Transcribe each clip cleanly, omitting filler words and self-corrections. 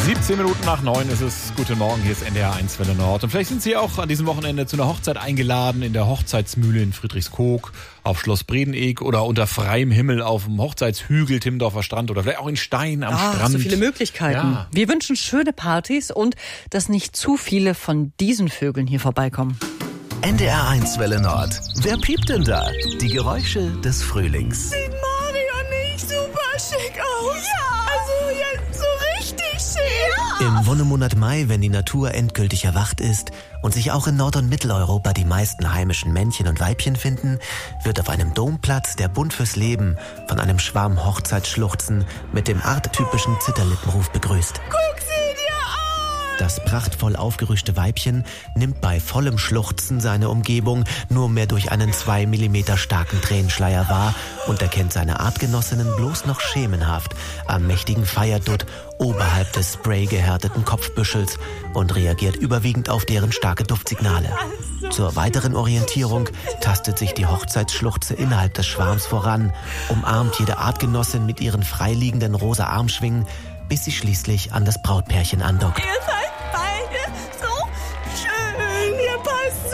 17 Minuten nach 9 ist es. Guten Morgen, hier ist NDR 1 Welle Nord. Und vielleicht sind Sie auch an diesem Wochenende zu einer Hochzeit eingeladen, in der Hochzeitsmühle in Friedrichskoog, auf Schloss Bredeneyck oder unter freiem Himmel auf dem Hochzeitshügel Timmendorfer Strand oder vielleicht auch in Stein am Strand. So viele Möglichkeiten. Ja. Wir wünschen schöne Partys und dass nicht zu viele von diesen Vögeln hier vorbeikommen. NDR 1 Welle Nord. Wer piept denn da? Die Geräusche des Frühlings. Sieht Mario nicht super schick aus? Ja! Also jetzt so richtig schick! Ja! Im Wonnemonat Mai, wenn die Natur endgültig erwacht ist und sich auch in Nord- und Mitteleuropa die meisten heimischen Männchen und Weibchen finden, wird auf einem Domplatz der Bund fürs Leben von einem Schwarm Hochzeitsschluchzen mit dem arttypischen Zitterlippenruf begrüßt. Guck sie dir an! Das prachtvoll aufgerüschte Weibchen nimmt bei vollem Schluchzen seine Umgebung nur mehr durch einen 2 mm starken Tränenschleier wahr und erkennt seine Artgenossinnen bloß noch schemenhaft am mächtigen Feierdutt oberhalb des spraygehärteten Kopfbüschels und reagiert überwiegend auf deren starke Duftsignale. Zur weiteren Orientierung tastet sich die Hochzeitsschluchze innerhalb des Schwarms voran, umarmt jede Artgenossin mit ihren freiliegenden rosa Armschwingen, bis sie schließlich an das Brautpärchen andockt. Ihr seid beide so schön. Ihr passt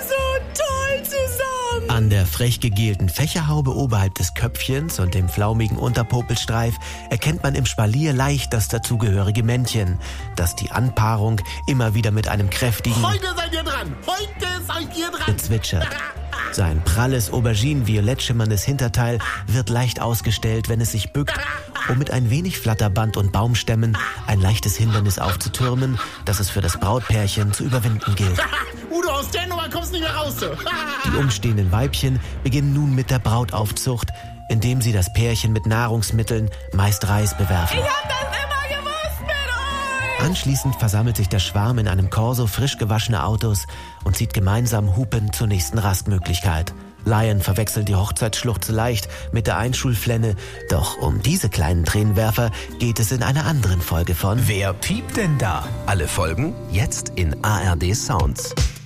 so toll zusammen. An der frech gegelten Fächerhaube oberhalb des Köpfchens und dem flaumigen Unterpopelstreif erkennt man im Spalier leicht das dazugehörige Männchen, das die Anpaarung immer wieder mit einem kräftigen Heute seid ihr dran! Heute seid ihr dran! bezwitschert. Sein pralles, auberginen-violett schimmerndes Hinterteil wird leicht ausgestellt, wenn es sich bückt, um mit ein wenig Flatterband und Baumstämmen ein leichtes Hindernis aufzutürmen, das es für das Brautpärchen zu überwinden gilt. Udo, aus der Nummer kommst du nicht mehr raus. Die umstehenden Weibchen beginnen nun mit der Brautaufzucht, indem sie das Pärchen mit Nahrungsmitteln, meist Reis, bewerfen. Ich hab das immer gewusst mit euch! Anschließend versammelt sich der Schwarm in einem Korso frisch gewaschener Autos und zieht gemeinsam hupend zur nächsten Rastmöglichkeit. Laien verwechseln die Hochzeitsschluchze leicht mit der Einschulflenne, doch um diese kleinen Tränenwerfer geht es in einer anderen Folge von Wer piept denn da? Alle Folgen jetzt in ARD Sounds.